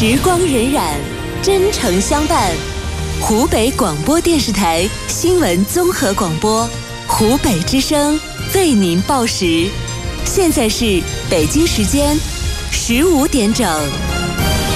时光荏苒，真诚相伴。湖北广播电视台新闻综合广播，湖北之声为您报时。现在是北京时间15点整。